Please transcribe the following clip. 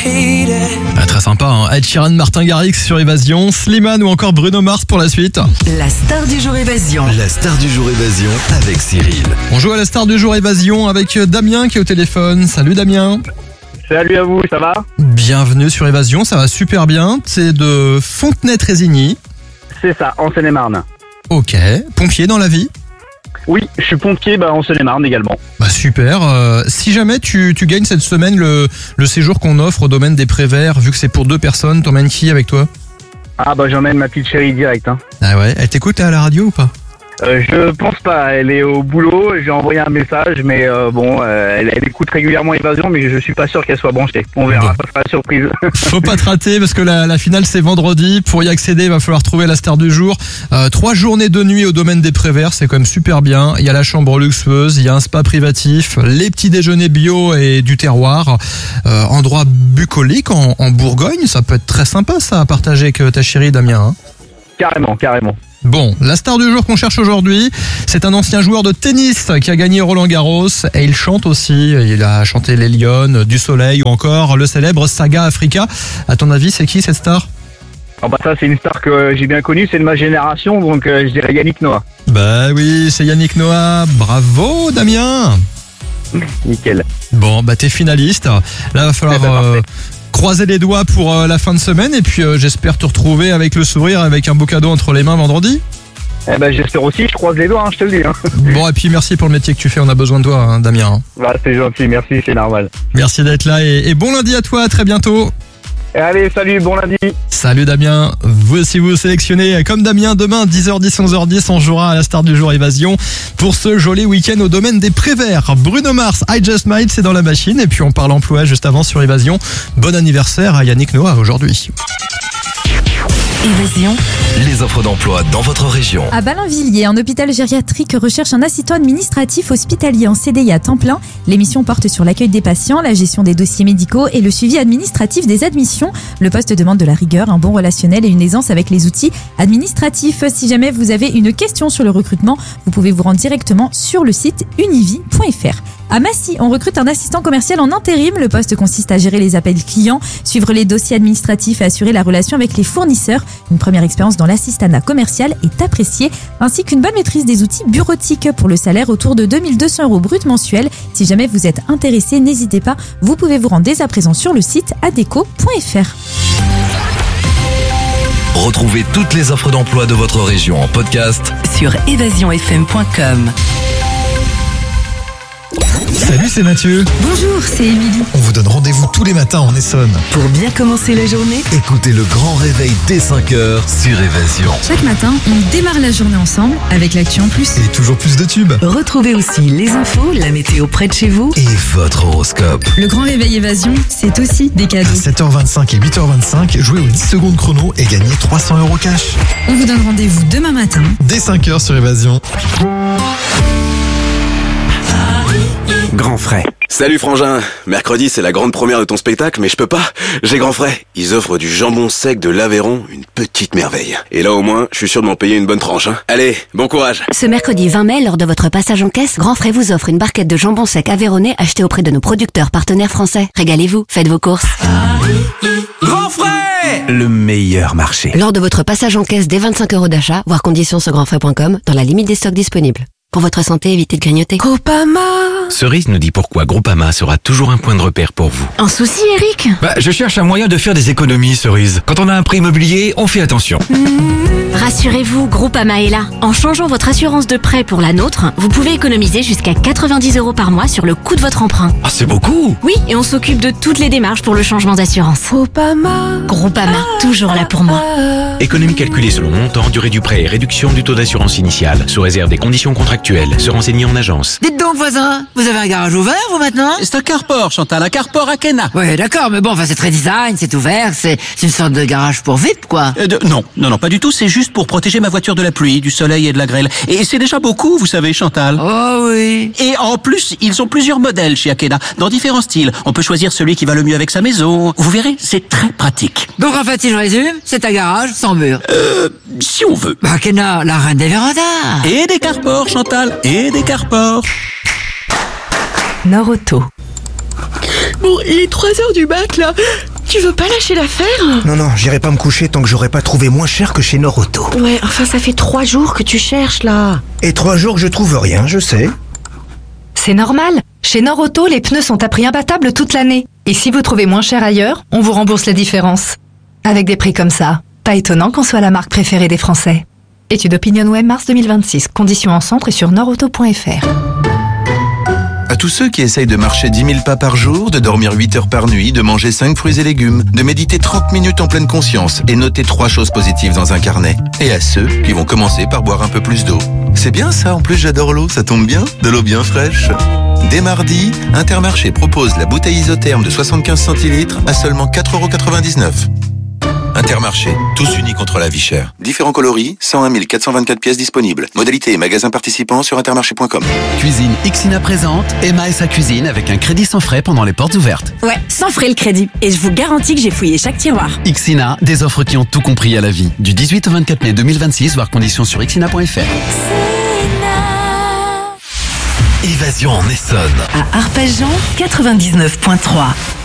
Ah, très sympa, hein. Ed Sheeran, Martin Garrix sur Évasion, Slimane ou encore Bruno Mars pour la suite. La star du jour Évasion. La star du jour Évasion avec Cyril. On joue à la star du jour Évasion avec Damien qui est au téléphone. Salut Damien. Salut à vous, ça va? Bienvenue sur Évasion, ça va super bien. C'est de Fontenay-Trésigny. C'est ça, en Seine-et-Marne. Ok, pompier dans la vie? Oui, je suis pompier en Seine-et-Marne également. Bah super, si jamais tu gagnes cette semaine le séjour qu'on offre au domaine des Préverts, vu que c'est pour 2 personnes, t'emmènes qui avec toi? Ah j'emmène ma petite chérie direct. Hein. Ah ouais, elle t'écoute à la radio ou pas? Je pense pas, elle est au boulot, j'ai envoyé un message, mais elle écoute régulièrement Évasion, mais je suis pas sûr qu'elle soit branchée. On verra, ça sera la surprise. Faut pas te rater parce que la finale c'est vendredi. Pour y accéder, il va falloir trouver la star du jour. 3 journées de nuit au domaine des Préverts, c'est quand même super bien. Il y a la chambre luxueuse, il y a un spa privatif, les petits déjeuners bio et du terroir. Endroit bucolique en Bourgogne, ça peut être très sympa ça à partager avec ta chérie Damien. Hein. Carrément. Bon, la star du jour qu'on cherche aujourd'hui, c'est un ancien joueur de tennis qui a gagné Roland-Garros et il chante aussi. Il a chanté Les Lyonnes, Du Soleil ou encore le célèbre Saga Africa. À ton avis, c'est qui cette star? Ça c'est une star que j'ai bien connue, c'est de ma génération, donc je dirais Yannick Noah. Bah oui, c'est Yannick Noah. Bravo Damien. Nickel. Bon, t'es finaliste. Là, va falloir croiser les doigts pour la fin de semaine et puis j'espère te retrouver avec le sourire, avec un beau cadeau entre les mains vendredi. J'espère aussi, je croise les doigts, je te le dis. Bon, et puis merci pour le métier que tu fais, on a besoin de toi, Damien. C'est gentil, merci, c'est normal. Merci d'être là et bon lundi à toi, à très bientôt. Allez, salut, bon lundi. Salut Damien, vous aussi vous sélectionnez comme Damien demain 10h10, 11h10, on jouera à la star du jour Évasion pour ce joli week-end au domaine des Préverts. Bruno Mars, I Just Might, c'est dans la machine et puis on parle emploi juste avant sur Évasion. Bon anniversaire à Yannick Noah aujourd'hui. Évasion. Les offres d'emploi dans votre région. À Ballainvilliers, un hôpital gériatrique recherche un assistant administratif hospitalier en CDI à temps plein. L'émission porte sur l'accueil des patients, la gestion des dossiers médicaux et le suivi administratif des admissions. Le poste demande de la rigueur, un bon relationnel et une aisance avec les outils administratifs. Si jamais vous avez une question sur le recrutement, vous pouvez vous rendre directement sur le site univi.fr. À Massy, on recrute un assistant commercial en intérim. Le poste consiste à gérer les appels clients, suivre les dossiers administratifs et assurer la relation avec les fournisseurs. Une première expérience dans l'assistanat commercial est appréciée, ainsi qu'une bonne maîtrise des outils bureautiques. Pour le salaire autour de 2200 € brut mensuel. Si jamais vous êtes intéressé, n'hésitez pas, vous pouvez vous rendre dès à présent sur le site adeco.fr. Retrouvez toutes les offres d'emploi de votre région en podcast Sur évasionfm.com. Salut, c'est Mathieu. Bonjour, c'est Émilie. On vous donne rendez-vous tous les matins en Essonne. Pour bien commencer la journée, Écoutez le grand réveil dès 5h sur Évasion. Chaque matin, on démarre la journée ensemble avec l'actu en plus. Et toujours plus de tubes. retrouvez aussi les infos, la météo près de chez vous. Et votre horoscope. Le grand réveil Évasion, c'est aussi des À cadeaux. 7h25 et 8h25, jouez aux 10 secondes chrono et gagnez 300 € cash. On vous donne rendez-vous demain matin. Dès 5h sur Évasion. Grand frais. Salut frangin, mercredi c'est la grande première de ton spectacle mais je peux pas, j'ai grand frais. Ils offrent du jambon sec de l'Aveyron, une petite merveille. Et là au moins, je suis sûr de m'en payer une bonne tranche. Allez, bon courage. Ce mercredi 20 mai, lors de votre passage en caisse, Grand Frais vous offre une barquette de jambon sec aveyronnais achetée auprès de nos producteurs partenaires français. Régalez-vous, faites vos courses. Grand frais, le meilleur marché. Lors de votre passage en caisse dès 25 € d'achat, voir conditions sur grandfrais.com, dans la limite des stocks disponibles. Pour votre santé, évitez de grignoter. Groupama. Cerise nous dit pourquoi Groupama sera toujours un point de repère pour vous. Un souci, Eric? Je cherche un moyen de faire des économies, Cerise. Quand on a un prêt immobilier, on fait attention. Rassurez-vous, Groupama est là. En changeant votre assurance de prêt pour la nôtre, vous pouvez économiser jusqu'à 90 € par mois sur le coût de votre emprunt. Ah, c'est beaucoup. Oui, et on s'occupe de toutes les démarches pour le changement d'assurance. Groupama, toujours là pour moi. Économie calculée selon montant, durée du prêt et réduction du taux d'assurance initiale, sous réserve des conditions contractuelles. Se renseigner en agence. Dites donc, voisin, vous avez un garage ouvert, vous, maintenant? C'est un carport, Chantal, un carport à Kena. Ouais, d'accord, mais bon, c'est très design, c'est ouvert, c'est une sorte de garage pour VIP, quoi. Non, pas du tout, c'est juste pour protéger ma voiture de la pluie, du soleil et de la grêle. Et c'est déjà beaucoup, vous savez, Chantal. Oh oui. Et en plus, ils ont plusieurs modèles chez Akena, dans différents styles. On peut choisir celui qui va le mieux avec sa maison. Vous verrez, c'est très pratique. Donc, en fait, si je résume, c'est un garage sans mur. Si on veut. Akena, la reine des vérandas. Et des carports, Chantal, et des carports. Nord Auto. Bon, il est 3h du mat, là. Tu veux pas lâcher l'affaire? Non, j'irai pas me coucher tant que j'aurai pas trouvé moins cher que chez Norauto. Ouais, enfin, ça fait 3 jours que tu cherches, là. Et 3 jours que je trouve rien, je sais. C'est normal. Chez Norauto, les pneus sont à prix imbattable toute l'année. Et si vous trouvez moins cher ailleurs, on vous rembourse la différence. Avec des prix comme ça, pas étonnant qu'on soit la marque préférée des Français. Étude OpinionWay mars 2026. Conditions en centre et sur norauto.fr. À tous ceux qui essayent de marcher 10 000 pas par jour, de dormir 8 heures par nuit, de manger 5 fruits et légumes, de méditer 30 minutes en pleine conscience et noter 3 choses positives dans un carnet. Et à ceux qui vont commencer par boire un peu plus d'eau. C'est bien ça, en plus j'adore l'eau, ça tombe bien, de l'eau bien fraîche. Dès mardi, Intermarché propose la bouteille isotherme de 75 centilitres à seulement 4,99 €. Intermarché, tous unis contre la vie chère. Différents coloris, 101 424 pièces disponibles. Modalité et magasins participants sur intermarché.com. Cuisine Ixina présente Emma et sa cuisine avec un crédit sans frais pendant les portes ouvertes. Ouais, sans frais le crédit. Et je vous garantis que j'ai fouillé chaque tiroir. Ixina, des offres qui ont tout compris à la vie. Du 18 au 24 mai 2026, voir conditions sur ixina.fr. Évasion en Essonne. À Arpajon, 99.3.